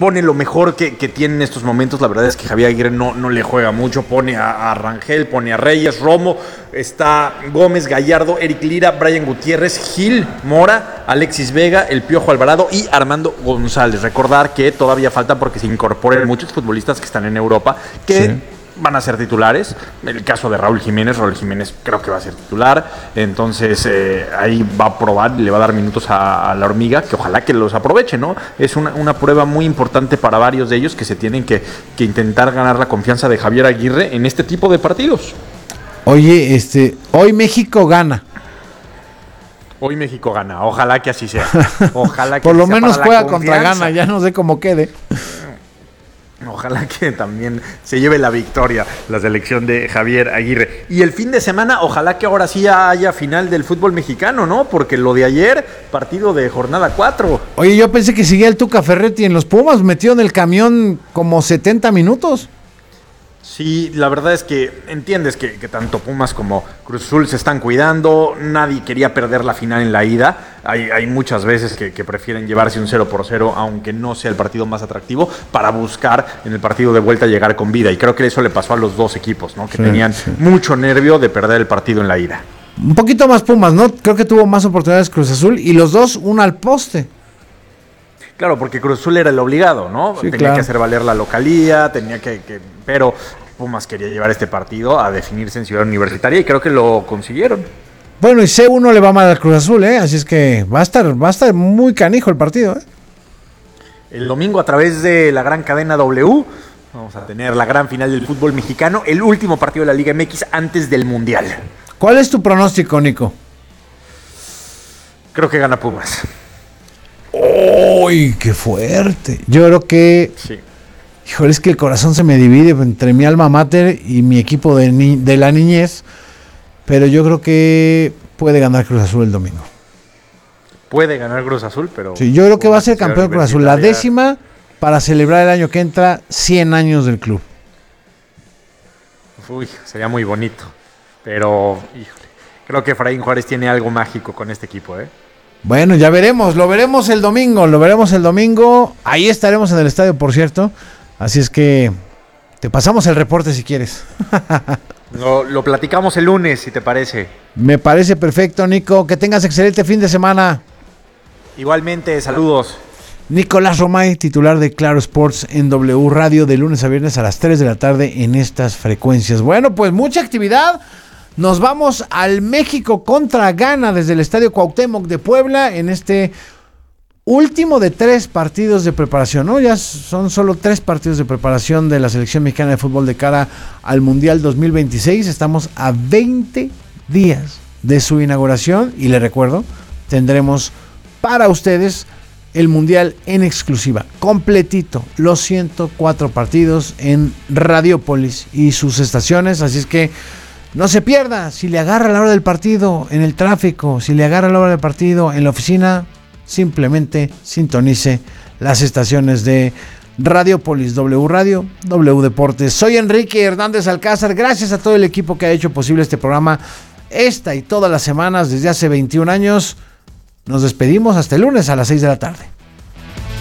pone lo mejor que tiene en estos momentos. La verdad es que Javier Aguirre no le juega mucho. Pone a Rangel, pone a Reyes, Romo, está Gómez, Gallardo, Eric Lira, Brian Gutiérrez, Gil, Mora, Alexis Vega, el Piojo Alvarado y Armando González. Recordar que todavía falta porque se incorporen muchos futbolistas que están en Europa que van a ser titulares. El caso de Raúl Jiménez creo que va a ser titular. Entonces ahí va a probar y le va a dar minutos a la Hormiga, que ojalá que los aproveche, ¿no? Es una prueba muy importante para varios de ellos que se tienen que intentar ganar la confianza de Javier Aguirre en este tipo de partidos. Oye, hoy México gana. Hoy México gana, ojalá que así sea. Ojalá que por lo menos juega contra Ghana, ya no sé cómo quede. Ojalá que también se lleve la victoria la selección de Javier Aguirre. Y el fin de semana, ojalá que ahora sí haya final del fútbol mexicano, ¿no? Porque lo de ayer, partido de jornada 4. Oye, yo pensé que seguía el Tuca Ferretti en los Pumas, metido en el camión como 70 minutos. Sí, la verdad es que entiendes que tanto Pumas como Cruz Azul se están cuidando. Nadie quería perder la final en la ida. Hay muchas veces que prefieren llevarse un 0-0, aunque no sea el partido más atractivo, para buscar en el partido de vuelta llegar con vida. Y creo que eso le pasó a los dos equipos, ¿no? Que tenían mucho nervio de perder el partido en la ida. Un poquito más Pumas, ¿no? Creo que tuvo más oportunidades Cruz Azul y los dos una al poste. Claro, porque Cruz Azul era el obligado, ¿no? Sí, tenía que hacer valer la localía, pero Pumas quería llevar este partido a definirse en Ciudad Universitaria y creo que lo consiguieron. Bueno, y C1 le va mal al Cruz Azul, así es que va a estar muy canijo el partido. El domingo a través de la gran cadena W vamos a tener la gran final del fútbol mexicano, el último partido de la Liga MX antes del Mundial. ¿Cuál es tu pronóstico, Nico? Creo que gana Pumas. ¡Uy, qué fuerte! Yo creo que... Sí. Híjole, es que el corazón se me divide entre mi alma mater y mi equipo de la niñez, pero yo creo que puede ganar Cruz Azul el domingo. Puede ganar Cruz Azul, pero... Sí, yo creo que va a ser campeón Cruz Azul, la 10ª, para celebrar el año que entra 100 años del club. Uy, sería muy bonito, pero híjole, creo que Efraín Juárez tiene algo mágico con este equipo, Bueno, ya veremos, lo veremos el domingo, ahí estaremos en el estadio, por cierto, así es que te pasamos el reporte si quieres. Lo platicamos el lunes, si te parece. Me parece perfecto, Nico, que tengas excelente fin de semana. Igualmente, saludos. Nicolás Romay, titular de Claro Sports en W Radio, de lunes a viernes a las 3 de la tarde en estas frecuencias. Bueno, pues mucha actividad. Nos vamos al México contra Ghana desde el Estadio Cuauhtémoc de Puebla en este último de 3 partidos de preparación, ¿no? Ya son solo 3 partidos de preparación de la selección mexicana de fútbol de cara al Mundial 2026. Estamos a 20 días de su inauguración y les recuerdo, tendremos para ustedes el Mundial en exclusiva, completito, los 104 partidos en Radiopolis y sus estaciones, así es que no se pierda. Si le agarra a la hora del partido en el tráfico, si le agarra a la hora del partido en la oficina, simplemente sintonice las estaciones de Radiopolis, W Radio, W Deportes. Soy Enrique Hernández Alcázar. Gracias a todo el equipo que ha hecho posible este programa esta y todas las semanas desde hace 21 años. Nos despedimos hasta el lunes a las 6 de la tarde.